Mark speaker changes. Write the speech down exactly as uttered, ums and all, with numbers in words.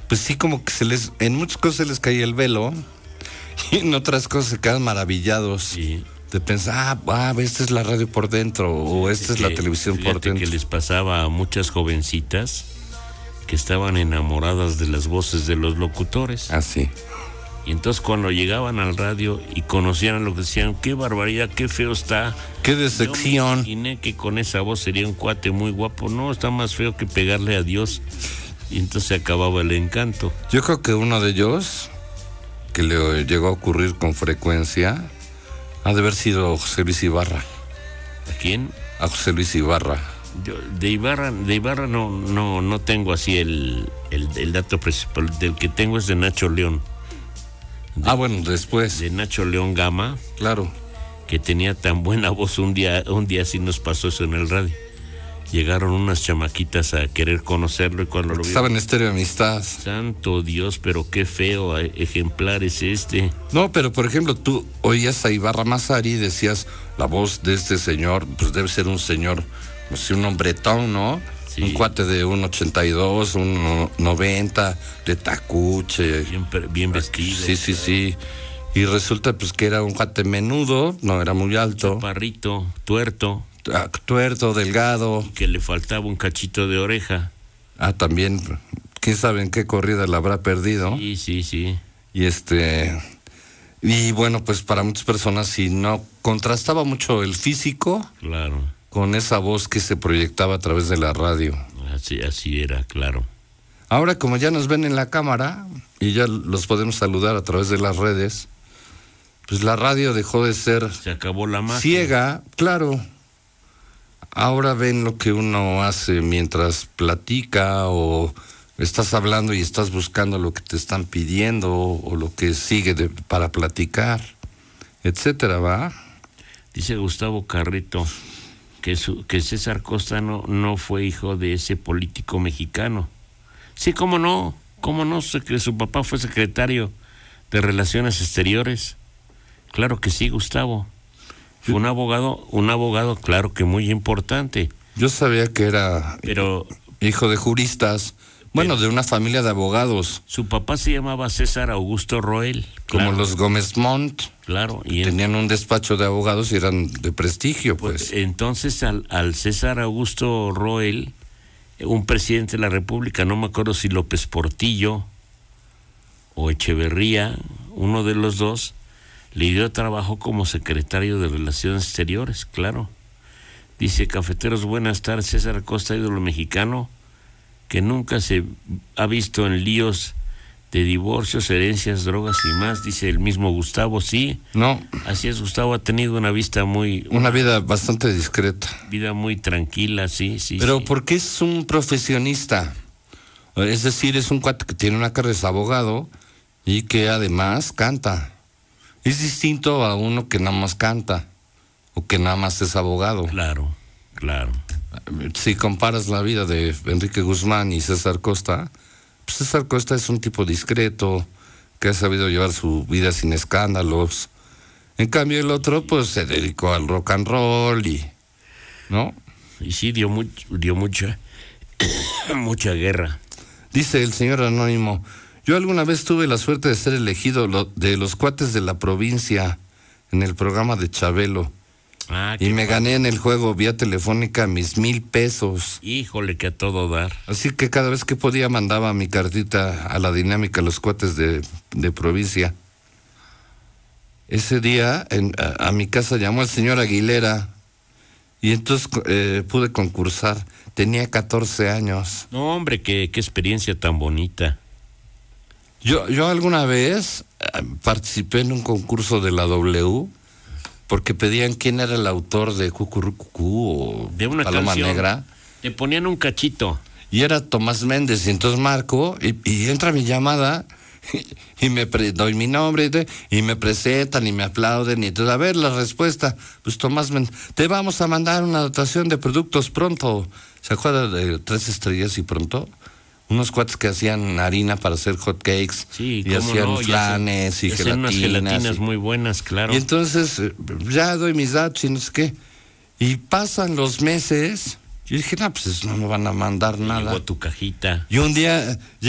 Speaker 1: pues sí, como que se les, en muchas cosas se les caía el velo y en otras cosas se quedan maravillados.
Speaker 2: Sí.
Speaker 1: De pensar, ah, esta es la radio por dentro o esta es la televisión por dentro.
Speaker 2: Que les pasaba a muchas jovencitas que estaban enamoradas de las voces de los locutores.
Speaker 1: Ah, sí.
Speaker 2: Y entonces cuando llegaban al radio y conocían lo que decían, qué barbaridad, qué feo está.
Speaker 1: Qué decepción.
Speaker 2: Yo me imaginé que con esa voz sería un cuate muy guapo. No, está más feo que pegarle a Dios. Y entonces se acababa el encanto.
Speaker 1: Yo creo que uno de ellos, que le llegó a ocurrir con frecuencia, ha de haber sido José Luis Ibarra.
Speaker 2: ¿A quién?
Speaker 1: A José Luis Ibarra.
Speaker 2: Yo, de Ibarra, de Ibarra no, no, no tengo así el, el, el dato principal. Del que tengo es de Nacho León. De,
Speaker 1: ah, bueno, después.
Speaker 2: De Nacho León Gama.
Speaker 1: Claro.
Speaker 2: Que tenía tan buena voz. Un día, un día sí nos pasó eso en el radio. Llegaron unas chamaquitas a querer conocerlo y cuando lo vieron,
Speaker 1: estaba en Estéreo Amistad.
Speaker 2: Santo Dios, pero qué feo ejemplar es este.
Speaker 1: No, pero por ejemplo, tú oías a Ibarra Mazari y decías, la voz de este señor, pues debe ser un señor, pues un hombretón, ¿no? Sí. Un cuate de un ochenta y dos, un noventa, de tacuche.
Speaker 2: Bien, bien vestido.
Speaker 1: Sí, sí, sí. Y resulta pues que era un cuate menudo, no era muy alto.
Speaker 2: Chaparrito, tuerto.
Speaker 1: Tuerto, delgado.
Speaker 2: Que le faltaba un cachito de oreja.
Speaker 1: Ah, también, quién sabe en qué corrida la habrá perdido.
Speaker 2: Sí, sí, sí.
Speaker 1: Y este, y bueno, pues para muchas personas si no contrastaba mucho el físico.
Speaker 2: Claro.
Speaker 1: Con esa voz que se proyectaba a través de la radio.
Speaker 2: Así, así era, claro.
Speaker 1: Ahora como ya nos ven en la cámara y ya los podemos saludar a través de las redes, pues la radio dejó de ser.
Speaker 2: Se acabó la magia.
Speaker 1: Ciega, claro. Ahora ven lo que uno hace mientras platica o estás hablando y estás buscando lo que te están pidiendo o lo que sigue de, para platicar, etcétera, ¿va?
Speaker 2: Dice Gustavo Carrito que, su, que César Costa no, no fue hijo de ese político mexicano. Sí, cómo no, cómo no, que su papá fue secretario de Relaciones Exteriores. Claro que sí, Gustavo. Fue un abogado, un abogado, claro que muy importante.
Speaker 1: Yo sabía que era
Speaker 2: pero,
Speaker 1: hijo de juristas, bueno, de una familia de abogados.
Speaker 2: Su papá se llamaba César Augusto Roel.
Speaker 1: Como
Speaker 2: claro.
Speaker 1: Los Gómez Montt.
Speaker 2: Claro. Y
Speaker 1: tenían un despacho de abogados y eran de prestigio, pues.
Speaker 2: pues entonces, al, al César Augusto Roel, un presidente de la República, no me acuerdo si López Portillo o Echeverría, uno de los dos, le dio trabajo como secretario de Relaciones Exteriores, claro. Dice, cafeteros, buenas tardes, César Acosta, ídolo mexicano, que nunca se ha visto en líos de divorcios, herencias, drogas y más, dice el mismo Gustavo, sí.
Speaker 1: No.
Speaker 2: Así es, Gustavo ha tenido una vista muy...
Speaker 1: Una, una vida bastante discreta.
Speaker 2: Vida muy tranquila, sí, sí.
Speaker 1: Pero
Speaker 2: sí.
Speaker 1: porque es un profesionista, es decir, es un cuate que tiene una carrera de abogado y que además canta. Es distinto a uno que nada más canta o que nada más es abogado.
Speaker 2: Claro, claro.
Speaker 1: Si comparas la vida de Enrique Guzmán y César Costa, pues César Costa es un tipo discreto, que ha sabido llevar su vida sin escándalos. En cambio el otro pues se dedicó al rock and roll y... ¿no?
Speaker 2: Y sí, dio, muy, dio mucha, mucha guerra.
Speaker 1: Dice el señor Anónimo, yo alguna vez tuve la suerte de ser elegido lo, de los cuates de la provincia en el programa de Chabelo.
Speaker 2: Ah,
Speaker 1: y me
Speaker 2: padre.
Speaker 1: gané en el juego vía telefónica mis mil pesos.
Speaker 2: Híjole, que a todo dar.
Speaker 1: Así que cada vez que podía mandaba mi cartita a la dinámica los cuates de, de provincia. Ese día en, a, a mi casa llamó el señor Aguilera y entonces eh, pude concursar. Tenía catorce años.
Speaker 2: No, hombre, qué, qué experiencia tan bonita.
Speaker 1: Yo, yo alguna vez eh, participé en un concurso de la W porque pedían quién era el autor de Cucurrucucú o
Speaker 2: de una
Speaker 1: Paloma
Speaker 2: canción.
Speaker 1: Negra.
Speaker 2: Le ponían un cachito.
Speaker 1: Y era Tomás Méndez, y entonces marco, y, y entra mi llamada, y, y me pre, doy mi nombre, y, te, y me presentan, y me aplauden, y entonces, a ver, la respuesta, pues Tomás Méndez, te vamos a mandar una dotación de productos pronto. ¿Se acuerda de Tres Estrellas y Pronto? Unos cuates que hacían harina para hacer hot cakes,
Speaker 2: sí,
Speaker 1: y hacían
Speaker 2: no,
Speaker 1: flanes, y, y gelatinas.
Speaker 2: unas gelatinas
Speaker 1: y,
Speaker 2: muy buenas, claro.
Speaker 1: Y entonces, ya doy mis datos, y no sé qué, y pasan los meses... Yo dije, no, pues no me van a mandar nada.
Speaker 2: Llegó tu cajita.
Speaker 1: Y un día